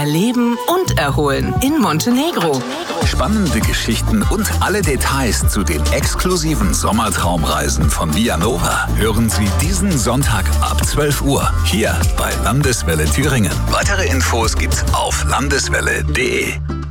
erleben und erholen in Montenegro. Spannende Geschichten und alle Details zu den exklusiven Sommertraumreisen von Vianova hören Sie diesen Sonntag ab 12 Uhr hier bei Landeswelle Thüringen. Weitere Infos gibt's auf landeswelle.de.